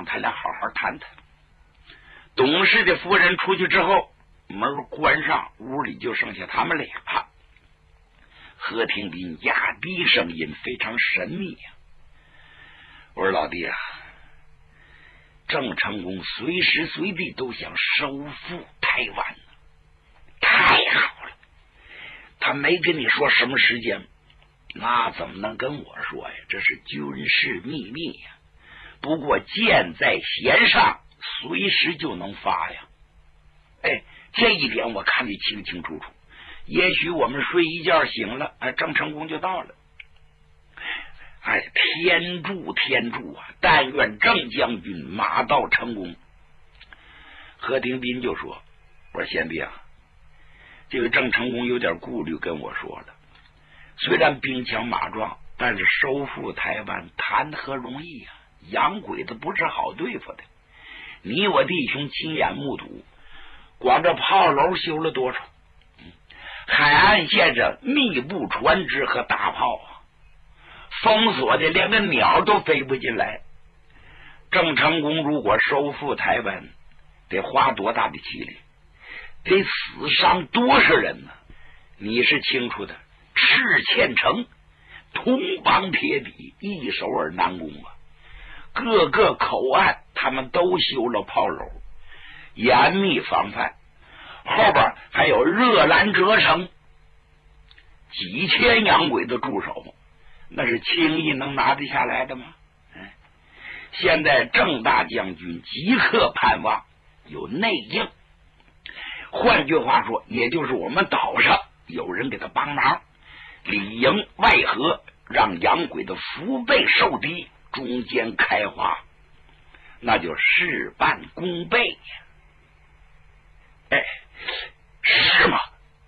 让他俩好好谈谈。董事的夫人出去之后，门关上，屋里就剩下他们俩。何廷斌压低声音，非常神秘呀。我说老弟啊，郑成功随时随地都想收复台湾，太好了，他没跟你说什么时间，那怎么能跟我说呀？这是军事秘密呀。不过箭在弦上，随时就能发呀。哎，这一点我看得清清楚楚。也许我们睡一觉醒了，郑成功就到了。哎，天助天助啊！但愿郑将军马到成功。何廷斌就说：“我说贤弟啊，这个郑成功有点顾虑，跟我说了，虽然兵强马壮，但是收复台湾谈何容易啊！洋鬼子不是好对付的。你我弟兄亲眼目睹，光这炮楼修了多少？海岸线上密布船只和大炮啊，封锁的连个鸟都飞不进来。郑成功如果收复台湾，得花多大的气力，得死伤多少人呢？你是清楚的，赤嵌城铜帮铁壁，易守而难攻啊！各个口岸他们都修了炮楼，严密防范。后边还有热兰遮城，几千洋鬼子驻守，那是轻易能拿得下来的吗？现在郑大将军即刻盼望有内应，换句话说，也就是我们岛上有人给他帮忙，里应外合，让洋鬼子腹背受敌，中间开花，那就事半功倍呀！哎，是吗？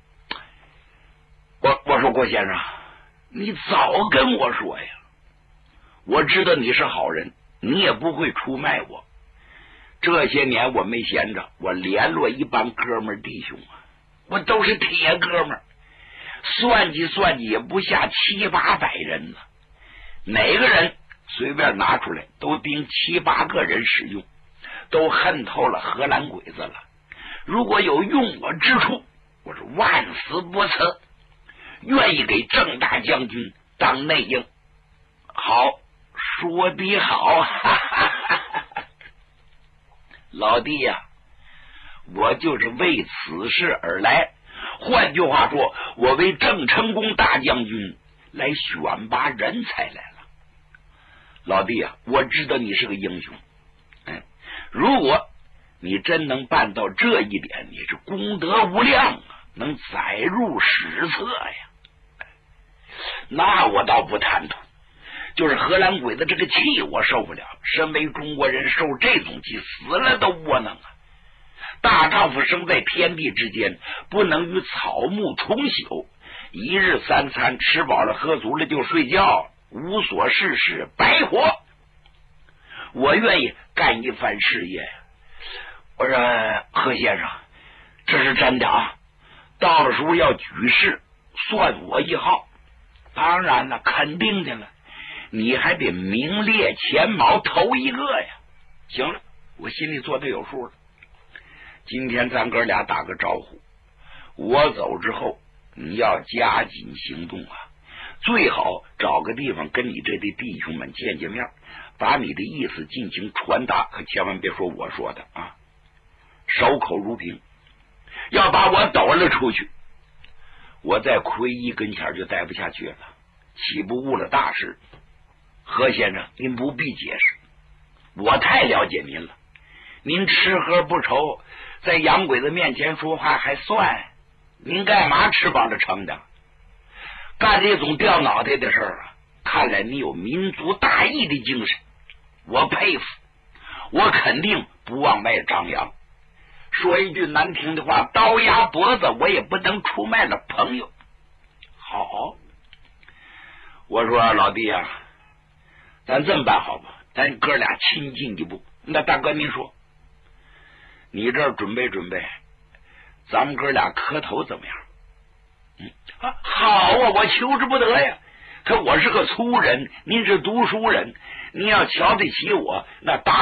我说郭先生，你早跟我说呀！我知道你是好人，你也不会出卖我。这些年我没闲着，我联络一帮哥们弟兄啊，我都是铁哥们，算计算计也不下700-800人呢。哪个人随便拿出来都顶7-8个人使用，都恨透了荷兰鬼子了。如果有用我之处，我是万死不辞，愿意给郑大将军当内应。好，说的好，哈哈哈哈！老弟呀，我就是为此事而来。换句话说，我为郑成功大将军来选拔人才来了。老弟啊，我知道你是个英雄，如果你真能办到这一点，你是功德无量啊，能载入史册呀。那我倒不贪图，就是荷兰鬼子这个气我受不了，身为中国人受这种气死了都窝囊啊！大丈夫生在天地之间，不能与草木同朽，一日三餐吃饱了喝足了就睡觉，无所事事，白活。我愿意干一番事业。我说何先生，这是真的啊，到了时候要举事，算我一号。当然了，肯定的了，你还得名列前茅头一个呀。行了，我心里做的有数了。今天咱哥俩打个招呼，我走之后你要加紧行动啊，最好找个地方跟你这对弟兄们见见面，把你的意思进行传达，可千万别说我说的啊，守口如瓶。要把我抖了出去，我在奎一跟前就待不下去了，岂不误了大事？何先生，您不必解释，我太了解您了。您吃喝不愁，在洋鬼子面前说话还算，您干嘛吃饱了撑的？干这种掉脑袋的事儿啊，看来你有民族大义的精神，我佩服。我肯定不往外张扬，说一句难听的话，刀压脖子，我也不能出卖了朋友。好，我说老弟啊，咱这么办好吧，咱哥俩亲近一步。那大哥您说，你这儿准备准备，咱们哥俩磕头怎么样？好啊，我求之不得呀。可我是个粗人，您是读书人，您要瞧得起我，那